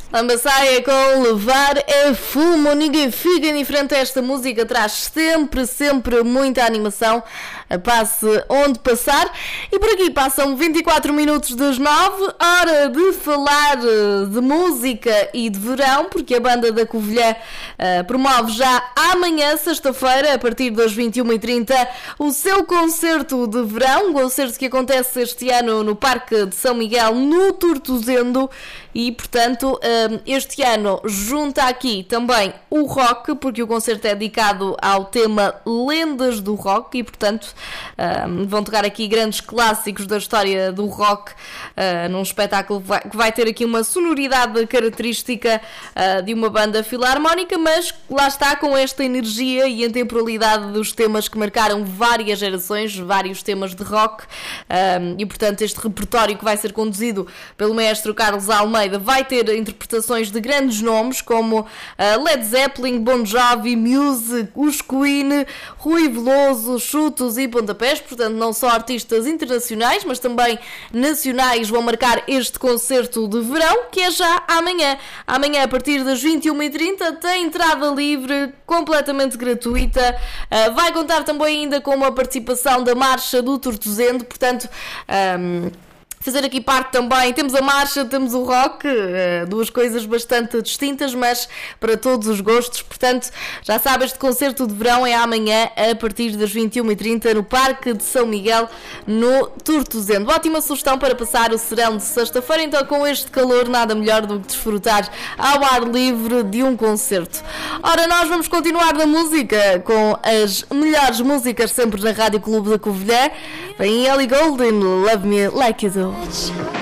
Lambassaia com Levar é Fumo. Ninguém fica indiferente a esta música. Traz sempre muita animação. Passe onde passar. E por aqui passam 24 minutos das 9. Hora de falar de música e de verão, porque a banda da Covilhã promove já amanhã, sexta-feira, a partir das 21h30, o seu concerto de verão. Um concerto que acontece este ano no Parque de São Miguel, no Tortozendo. E, portanto, este ano junta aqui também o rock, porque o concerto é dedicado ao tema Lendas do Rock e, portanto, vão tocar aqui grandes clássicos da história do rock num espetáculo que vai ter aqui uma sonoridade característica de uma banda filarmónica, mas lá está, com esta energia e a temporalidade dos temas que marcaram várias gerações, vários temas de rock, e, portanto, este repertório que vai ser conduzido pelo maestro Carlos Almeida vai ter interpretações de grandes nomes como Led Zeppelin, Bon Jovi, Muse, os Queen, Rui Veloso, Chutos e Pontapés. Portanto, não só artistas internacionais, mas também nacionais vão marcar este concerto de verão, que é já amanhã. Amanhã, a partir das 21h30, tem entrada livre, completamente gratuita. Vai contar também ainda com uma participação da Marcha do Tortozendo, portanto... fazer aqui parte também, temos a marcha, temos o rock, duas coisas bastante distintas, mas para todos os gostos. Portanto, já sabe, este concerto de verão é amanhã a partir das 21h30 no Parque de São Miguel, no Tortozendo. Ótima sugestão para passar o serão de sexta-feira, então com este calor nada melhor do que desfrutar ao ar livre de um concerto. Ora, nós vamos continuar na música com as melhores músicas sempre na Rádio Clube da Covilhã. Vem Ellie Goulding, Love Me Like You Do.